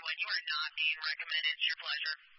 when you are not being recommended. It's your pleasure.